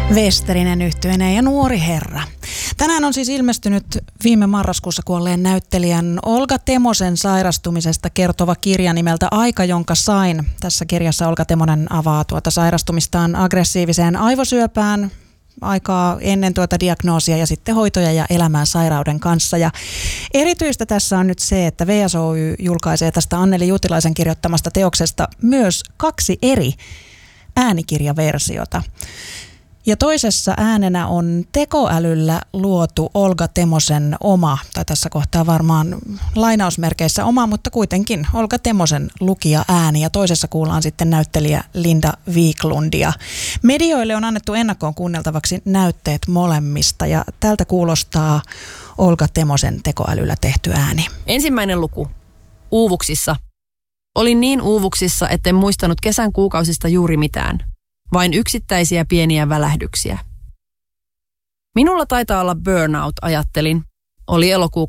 Westerinen yhtyeineen ja nuori herra. Tänään on siis ilmestynyt viime marraskuussa kuolleen näyttelijän Olga Temosen sairastumisesta kertova kirja nimeltä Aika, jonka sain. Tässä kirjassa Olga Temonen avaa tuota sairastumistaan aggressiiviseen aivosyöpään, aikaa ennen tuota diagnoosia ja sitten hoitoja ja elämää sairauden kanssa. Ja erityistä tässä on nyt se, että VSOY julkaisee tästä Anneli Juutilaisen kirjoittamasta teoksesta myös 2 eri äänikirjaversiota. Ja toisessa äänenä on tekoälyllä luotu Olga Temosen oma, tai tässä kohtaa varmaan lainausmerkeissä oma, mutta kuitenkin Olga Temosen lukija ääni. Ja toisessa kuullaan sitten näyttelijä Linda Viklundia. Medioille on annettu ennakkoon kuunneltavaksi näytteet molemmista, ja tältä kuulostaa Olga Temosen tekoälyllä tehty ääni. Ensimmäinen luku. Uuvuksissa. Olin niin uuvuksissa, etten muistanut kesän kuukausista juuri mitään. Vain yksittäisiä pieniä välähdyksiä. Minulla taitaa olla burnout, ajattelin. Oli elokuu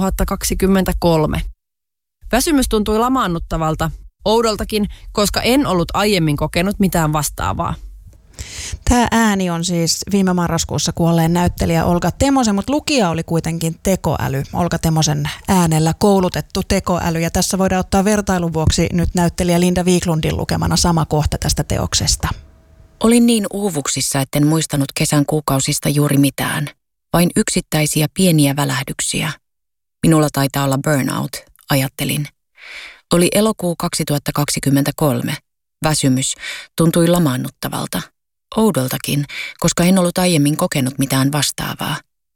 2023. Väsymys tuntui lamaannuttavalta, oudoltakin, koska en ollut aiemmin kokenut mitään vastaavaa. Tämä ääni on siis viime marraskuussa kuolleen näyttelijä Olga Temosen, mutta lukija oli kuitenkin tekoäly. Olga Temosen äänellä koulutettu tekoäly. Ja tässä voidaan ottaa vertailun vuoksi nyt näyttelijä Linda Viklundin lukemana sama kohta tästä teoksesta. Olin niin uuvuksissa, etten muistanut kesän kuukausista juuri mitään. Vain yksittäisiä pieniä välähdyksiä. Minulla taitaa olla burnout, ajattelin. Oli elokuu 2023. Väsymys tuntui lamaannuttavalta. Oudoltakin, koska en ollut aiemmin kokenut mitään vastaavaa.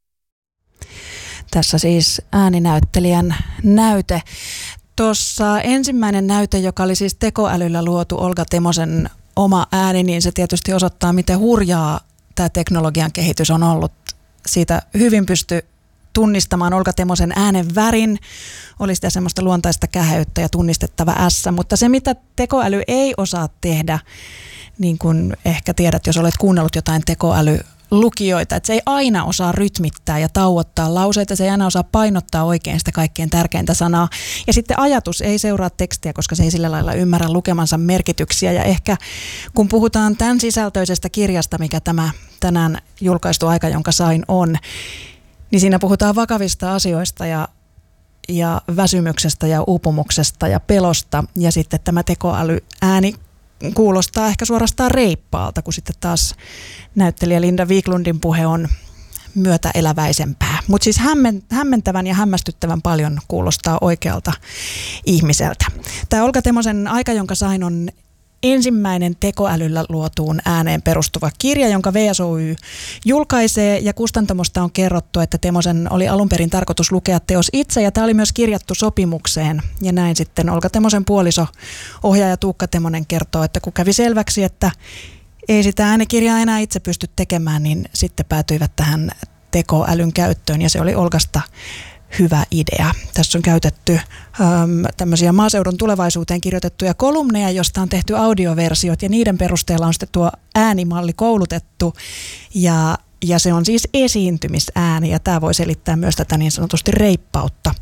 Tässä siis ääninäyttelijän näyte. Tuossa ensimmäinen näyte, joka oli siis tekoälyllä luotu Olga Temosen oma ääni, niin se tietysti osoittaa, miten hurjaa tämä teknologian kehitys on ollut. Siitä hyvin pystyi tunnistamaan Olga Temosen äänen värin, oli sitä semmoista luontaista käheyttä ja tunnistettava S, mutta se mitä tekoäly ei osaa tehdä, niin kuin ehkä tiedät, jos olet kuunnellut jotain tekoälylukijoita, että se ei aina osaa rytmittää ja tauottaa lauseita, se ei aina osaa painottaa oikein sitä kaikkein tärkeintä sanaa. Ja sitten ajatus ei seuraa tekstiä, koska se ei sillä lailla ymmärrä lukemansa merkityksiä. Ja ehkä kun puhutaan tämän sisältöisestä kirjasta, mikä tämä tänään julkaistu Aika, jonka sain on, niin siinä puhutaan vakavista asioista ja väsymyksestä ja uupumuksesta ja pelosta. Ja sitten tämä tekoälyääni kuulostaa ehkä suorastaan reippaalta, kun sitten taas näyttelijä Linda Viklundin puhe on myötäeläväisempää. Mutta siis hämmentävän ja hämmästyttävän paljon kuulostaa oikealta ihmiseltä. Tämä Olga Temosen Aika, jonka sain, on ensimmäinen tekoälyllä luotuun ääneen perustuva kirja, jonka VSOY julkaisee, ja kustantamosta on kerrottu, että Temosen oli alun perin tarkoitus lukea teos itse, ja tämä oli myös kirjattu sopimukseen, ja näin sitten Olga Temosen puoliso, ohjaaja Tuukka Temonen, kertoo, että kun kävi selväksi, että ei sitä äänikirjaa enää itse pysty tekemään, niin sitten päätyivät tähän tekoälyn käyttöön, ja se oli Olgasta hyvä idea. Tässä on käytetty tämmöisiä maaseudun tulevaisuuteen kirjoitettuja kolumneja, josta on tehty audioversiot, ja niiden perusteella on sitten tuo äänimalli koulutettu, ja se on siis esiintymisääni, ja tämä voi selittää myös tätä niin sanotusti reippautta,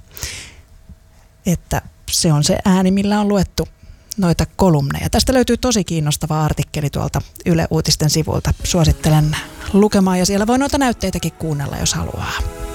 että se on se ääni, millä on luettu noita kolumneja. Tästä löytyy tosi kiinnostava artikkeli tuolta Yle Uutisten sivulta. Suosittelen lukemaan, ja siellä voi noita näytteitäkin kuunnella, jos haluaa.